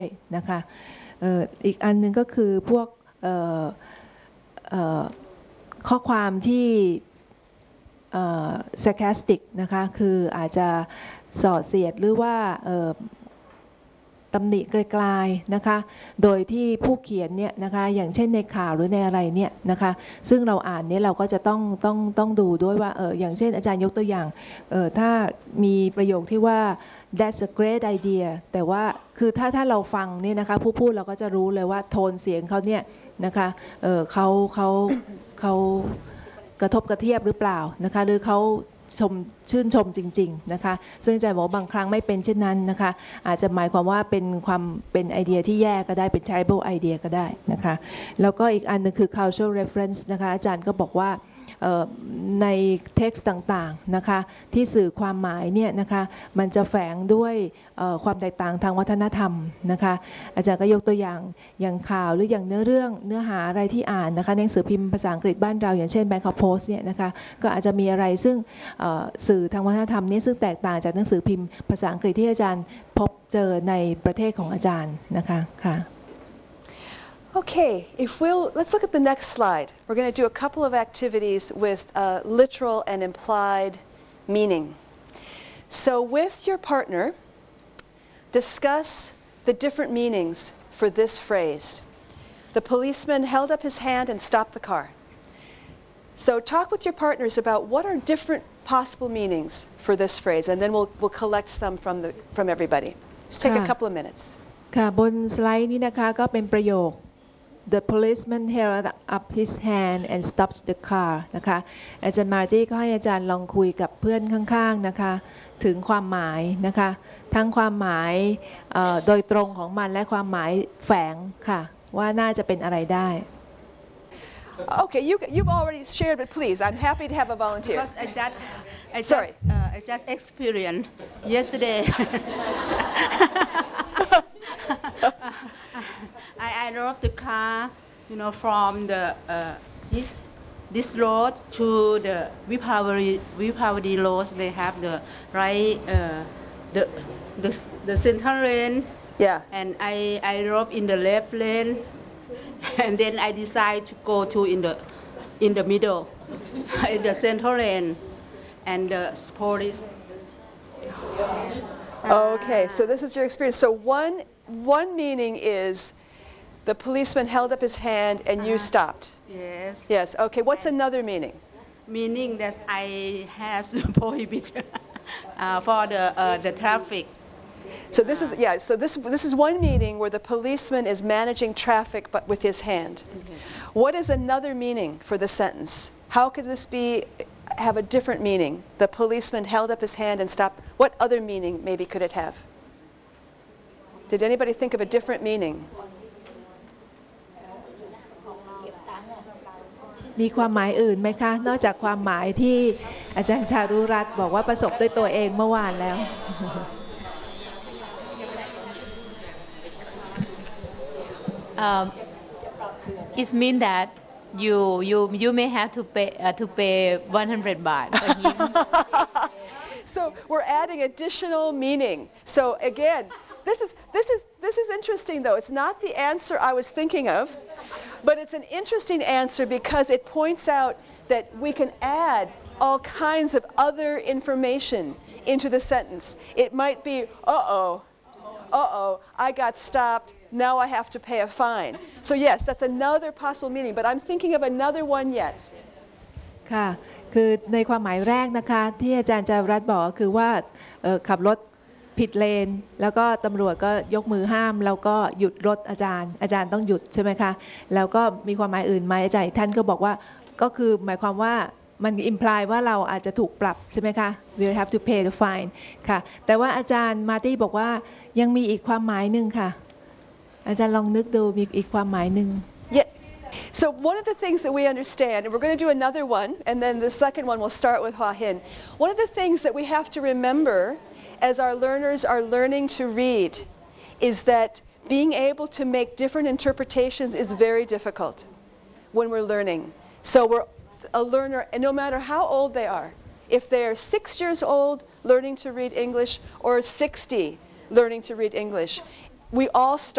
นะคะอีกอันนึงก็คือพวกข้อความที่sarcastic นะคะคืออาจจะส่อเสียดหรือว่าตำหนิไกลๆนะคะโดยที่ผู้เขียนเนี่ยนะคะอย่างเช่นในข่าวหรือในอะไรเนี่ยนะคะซึ่งเราอ่านเนี่ยเราก็จะต้องดูด้วยว่าอย่างเช่นอาจารย์ยกตัวอย่างถ้ามีประโยคที่ว่า that's a great idea แต่ว่าคือถ้าเราฟังเนี่ยนะคะผู้พูดเราก็จะรู้เลยว่าโทนเสียงเขาเนี่ยนะคะเขากระทบกระเทียบหรือเปล่านะคะหรือเขาชื่นชมจริงๆนะคะซึ่งอาจารย์บอกบางครั้งไม่เป็นเช่นนั้นนะคะอาจจะหมายความว่าเป็นไอเดียที่แย่ก็ได้เป็น terrible idea ก็ได้นะคะแล้วก็อีกอันนึงคือ cultural reference นะคะอาจารย์ก็บอกว่าใน text ต่างๆนะคะที่สื่อความหมายเนี่ยนะคะมันจะแฝงด้วยความแตกต่างทางวัฒนธรรมนะคะอาจารย์ก็ยกตัวอย่างข่าวหรืออย่างเนื้อหาอะไรที่อ่านนะคะในหนังสือพิมพ์ภาษาอังกฤษบ้านเราอย่างเช่น Bangkok Post เนี่ยนะคะก็อาจจะมีอะไรซึ่งสื่อทางวัฒนธรรมนี้ซึ่งแตกต่างจากหนังสือพิมพ์ภาษาอังกฤษที่อาจารย์พบเจอในประเทศของอาจารย์นะคะค่ะ Okay, let's look at the next slide. We're going to do a couple of activities with literal and implied meaning. So with your partner, discuss the different meanings for this phrase. The policeman held up his hand and stopped the car. So talk with your partners about what are different possible meanings for this phrase, and then we'll collect some from everybody. Just take a couple of minutes. ค่ะบนสไลด์นี้นะคะก็เป็นประโยคThe policeman held up his hand and stopped the car นะคะอาจารย์มาร์จี้ก็ให้อาจารย์ลองคุยกับเพื่อนข้างๆนะคะถึงความหมายนะคะทั้งความหมายโดยตรงของมันและความหมายแฝงค่ะว่าน่าจะเป็นอะไรได้ Okay, you've already shared, but please, I'm happy to have a volunteer. Because I just experienced yesterday. I drove the car, from the this road to the Vipavadi road. They have the right the center lane. Yeah. And I drove in the left lane, and then I decided to go in the middle, in the center lane, and the police. Okay, so this is your experience. So one meaning is the policeman held up his hand and you stopped. Yes. Yes. Okay. What's another meaning? Meaning that I have to prohibit for the traffic. So this is So this is one meaning where the policeman is managing traffic but with his hand. Mm-hmm. What is another meaning for the sentence? How could this have a different meaning? The policeman held up his hand and stopped. What other meaning maybe could it have? Did anybody think of a different meaning? มีความหมายอื่นไหมคะนอกจากความหมายที่อาจารย์ชารุรัตน์บอกว่าประสบด้วยตัวเองเมื่อวานแล้ว It means that you may have to pay 100 baht for him. So we're adding additional meaning. So again, this is interesting though. It's not the answer I was thinking of, but it's an interesting answer because it points out that we can add all kinds of other information into the sentence. It might be, I got stopped. Now I have to pay a fine. So yes, that's another possible meaning, but I'm thinking of another one yet. ค่ะคือในความหมายแรกนะคะที่อาจารย์จารุรัตน์บอกคือว่าขับรถผิดเลนแล้วก็ตำรวจก็ยกมือห้ามแล้วก็หยุดรถอาจารย์ต้องหยุดใช่ไหมคะแล้วก็มีความหมายอื่นไหมอาจารย์ท่านก็บอกว่าก็คือหมายความว่ามันอิมพลายว่าเราอาจจะถูกปรับใช่ไหมคะ we'll have to pay the fine ค่ะแต่ว่าอาจารย์มาร์ตี้บอกว่ายังมีอีกความหมายหนึ่งค่ะอาจารย์ลองนึกดูมีอีกความหมายหนึ่ง So one of the things that we understand, and we're going to do another one, and then the second one we'll start with Hua Hin. One of the things that we have to remember as our learners are learning to read is that being able to make different interpretations is very difficult when we're learning. So a learner, and no matter how old they are, if they're 6 years old learning to read English or 60 learning to read English, we all start